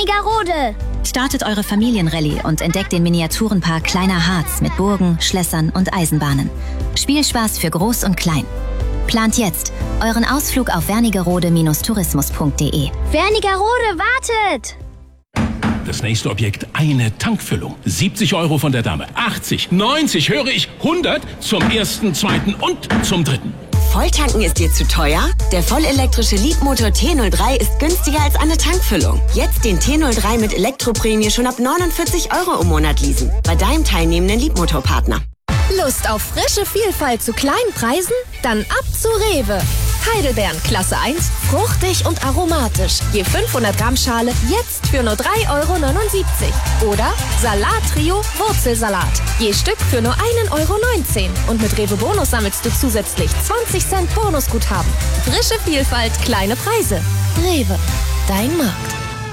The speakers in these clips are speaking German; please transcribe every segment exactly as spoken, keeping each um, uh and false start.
Wernigerode. Startet eure Familienrallye und entdeckt den Miniaturenpark Kleiner Harz mit Burgen, Schlössern und Eisenbahnen. Spielspaß für Groß und Klein. Plant jetzt euren Ausflug auf wernigerode Tourismus punkt de. Wernigerode wartet! Das nächste Objekt, eine Tankfüllung. siebzig Euro von der Dame. achtzig, neunzig, höre ich, hundert zum ersten, zweiten und zum dritten. Volltanken ist dir zu teuer? Der vollelektrische Leapmotor T null drei ist günstiger als eine Tankfüllung. Jetzt den T null drei mit Elektroprämie schon ab neunundvierzig Euro im Monat leasen. Bei deinem teilnehmenden Leapmotor-Partner. Lust auf frische Vielfalt zu kleinen Preisen? Dann ab zu Rewe. Heidelbeeren Klasse eins, fruchtig und aromatisch. Je fünfhundert Gramm Schale jetzt für nur drei Euro neunundsiebzig. Oder Salat-Trio Wurzelsalat. Je Stück für nur ein Euro neunzehn. Und mit Rewe Bonus sammelst du zusätzlich zwanzig Cent Bonusguthaben. Frische Vielfalt, kleine Preise. Rewe, dein Markt.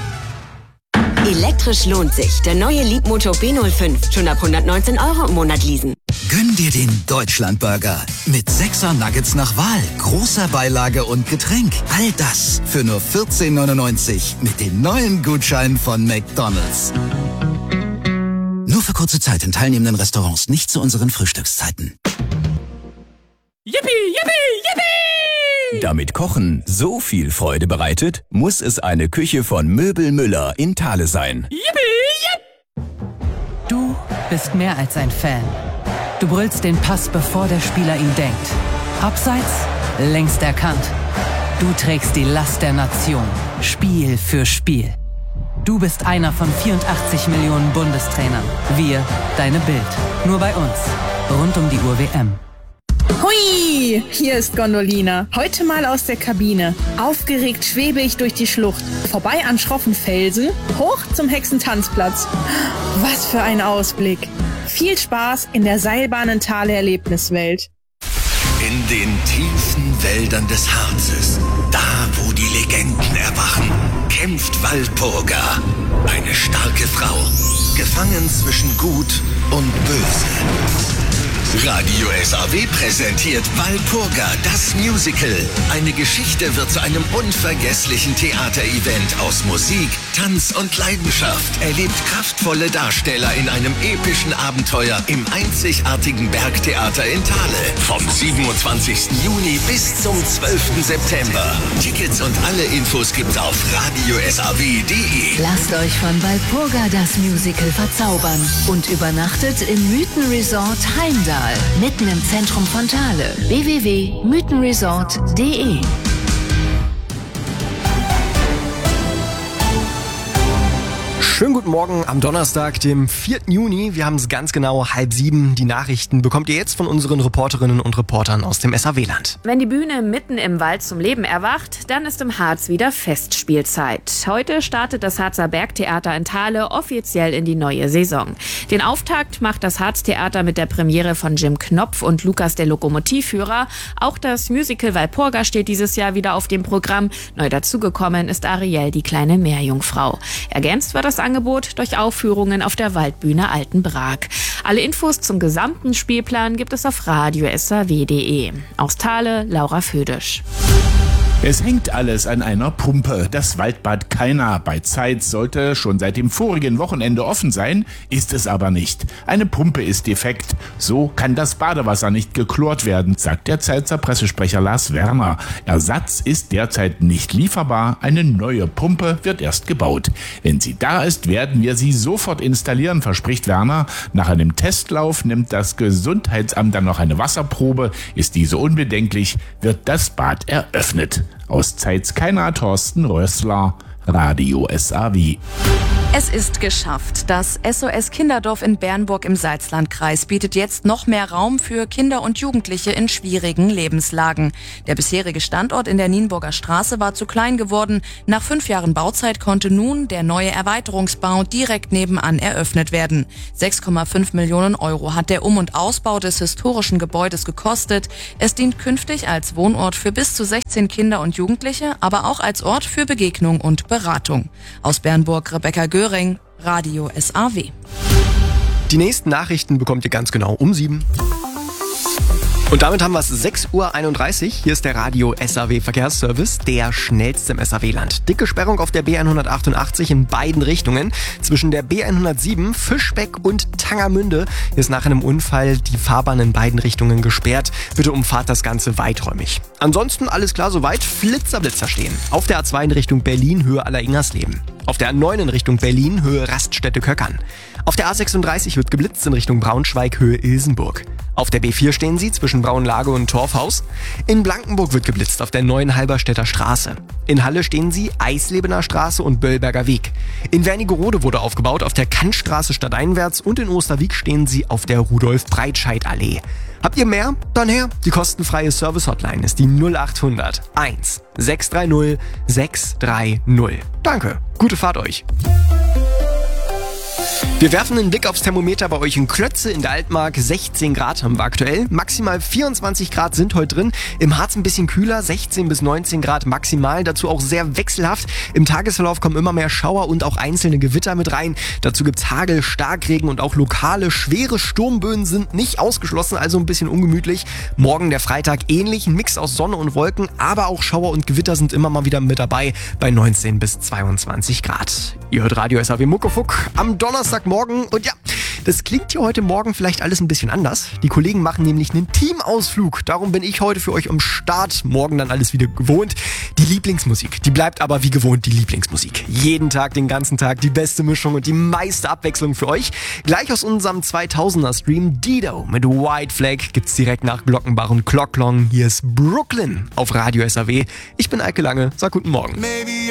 Elektrisch lohnt sich. Der neue Leapmotor B null fünf. Schon ab hundertneunzehn Euro im Monat leasen. Gönn dir den Deutschlandburger. Mit sechser Nuggets nach Wahl, großer Beilage und Getränk. All das für nur vierzehn neunundneunzig mit dem neuen Gutschein von McDonald's. Nur für kurze Zeit in teilnehmenden Restaurants, nicht zu unseren Frühstückszeiten. Yippie, yippie, yippie! Damit Kochen so viel Freude bereitet, muss es eine Küche von Möbel Müller in Thale sein. Yippie, yipp! Du bist mehr als ein Fan. Du brüllst den Pass, bevor der Spieler ihn denkt. Abseits, längst erkannt. Du trägst die Last der Nation, Spiel für Spiel. Du bist einer von vierundachtzig Millionen Bundestrainern. Wir, deine Bild. Nur bei uns. Rund um die Uhr W M. Hui, hier ist Gondolina. Heute mal aus der Kabine. Aufgeregt schwebe ich durch die Schlucht. Vorbei an schroffen Felsen, hoch zum Hexentanzplatz. Was für ein Ausblick. Viel Spaß in der Seilbahnen-Thale-Erlebniswelt. In den tiefen Wäldern des Harzes, da wo die Legenden erwachen, kämpft Walpurga. Eine starke Frau, gefangen zwischen Gut und Böse. Radio S A W präsentiert Walpurga, das Musical. Eine Geschichte wird zu einem unvergesslichen Theaterevent aus Musik, Tanz und Leidenschaft. Erlebt kraftvolle Darsteller in einem epischen Abenteuer im einzigartigen Bergtheater in Thale. Vom siebenundzwanzigsten Juni bis zum zwölften September. Tickets und alle Infos gibt's auf radio s a w punkt de. Lasst euch von Walpurga das Musical verzaubern und übernachtet im Mythenresort Heimdall. Mitten im Zentrum von Thale. w w w punkt mythenresort punkt de. Schönen guten Morgen am Donnerstag, dem vierten Juni. Wir haben es ganz genau halb sieben. Die Nachrichten bekommt ihr jetzt von unseren Reporterinnen und Reportern aus dem S A W-Land. Wenn die Bühne mitten im Wald zum Leben erwacht, dann ist im Harz wieder Festspielzeit. Heute startet das Harzer Bergtheater in Thale offiziell in die neue Saison. Den Auftakt macht das Harztheater mit der Premiere von Jim Knopf und Lukas der Lokomotivführer. Auch das Musical Walpurga steht dieses Jahr wieder auf dem Programm. Neu dazugekommen ist Ariel, die kleine Meerjungfrau. Ergänzt wird das Angebot durch Aufführungen auf der Waldbühne Altenbrag. Alle Infos zum gesamten Spielplan gibt es auf radio s a w punkt de. Aus Thale, Laura Födisch. Es hängt alles an einer Pumpe. Das Waldbad Kaina bei Zeitz sollte schon seit dem vorigen Wochenende offen sein, ist es aber nicht. Eine Pumpe ist defekt. So kann das Badewasser nicht geklort werden, sagt der Zeitzer Pressesprecher Lars Werner. Ersatz ist derzeit nicht lieferbar. Eine neue Pumpe wird erst gebaut. Wenn sie da ist, werden wir sie sofort installieren, verspricht Werner. Nach einem Testlauf nimmt das Gesundheitsamt dann noch eine Wasserprobe. Ist diese unbedenklich, wird das Bad eröffnet. Aus Zeitz Kaina, Thorsten Rössler, Radio S A W. Es ist geschafft. Das S O S Kinderdorf in Bernburg im Salzlandkreis bietet jetzt noch mehr Raum für Kinder und Jugendliche in schwierigen Lebenslagen. Der bisherige Standort in der Nienburger Straße war zu klein geworden. Nach fünf Jahren Bauzeit konnte nun der neue Erweiterungsbau direkt nebenan eröffnet werden. sechs Komma fünf Millionen Euro hat der Um- und Ausbau des historischen Gebäudes gekostet. Es dient künftig als Wohnort für bis zu sechzehn Kinder und Jugendliche, aber auch als Ort für Begegnung und Beratung. Aus Bernburg, Rebecca Göring, Radio S A W. Die nächsten Nachrichten bekommt ihr ganz genau um sieben. Und damit haben wir es sechs Uhr einunddreißig. Hier ist der Radio S A W Verkehrsservice, der schnellste im S A W-Land. Dicke Sperrung auf der B hundertachtundachtzig in beiden Richtungen. Zwischen der B hundertsieben, Fischbeck und Tangermünde ist nach einem Unfall die Fahrbahn in beiden Richtungen gesperrt. Bitte umfahrt das Ganze weiträumig. Ansonsten alles klar soweit. Flitzer, Blitzer stehen. Auf der A zwei in Richtung Berlin, Höhe Aller-Ingersleben. Auf der A neun in Richtung Berlin, Höhe Raststätte-Köckern. Auf der A sechsunddreißig wird geblitzt in Richtung Braunschweig, Höhe Ilsenburg. Auf der B vier stehen Sie zwischen Braunlage und Torfhaus. In Blankenburg wird geblitzt auf der neuen Halberstädter Straße. In Halle stehen Sie Eislebener Straße und Böllberger Weg. In Wernigerode wurde aufgebaut auf der Kantstraße stadteinwärts und in Osterwieck stehen Sie auf der Rudolf-Breitscheid-Allee. Habt ihr mehr? Dann her. Die kostenfreie Service-Hotline ist die null achthundert eins sechs drei null sechs drei null. Danke. Gute Fahrt euch. Wir werfen einen Blick aufs Thermometer bei euch in Klötze in der Altmark. sechzehn Grad haben wir aktuell. Maximal vierundzwanzig Grad sind heute drin. Im Harz ein bisschen kühler, sechzehn bis neunzehn Grad maximal. Dazu auch sehr wechselhaft. Im Tagesverlauf kommen immer mehr Schauer und auch einzelne Gewitter mit rein. Dazu gibt's Hagel, Starkregen und auch lokale schwere Sturmböen sind nicht ausgeschlossen, also ein bisschen ungemütlich. Morgen der Freitag ähnlich, ein Mix aus Sonne und Wolken, aber auch Schauer und Gewitter sind immer mal wieder mit dabei bei neunzehn bis zweiundzwanzig Grad. Ihr hört Radio S A W Muckefuck am Donnerstagmorgen und ja, das klingt hier heute Morgen vielleicht alles ein bisschen anders. Die Kollegen machen nämlich einen Teamausflug. Darum bin ich heute für euch am Start. Morgen dann alles wieder gewohnt. Die Lieblingsmusik, die bleibt aber wie gewohnt die Lieblingsmusik. Jeden Tag, den ganzen Tag die beste Mischung und die meiste Abwechslung für eucher. Gleich aus unserem zweitausender Stream Dido mit White Flag gibt's direkt nach Glockenbach und Clocklong. Hier ist Brooklyn auf Radio S A W. Ich bin Eike Lange, sag guten Morgen. Maybe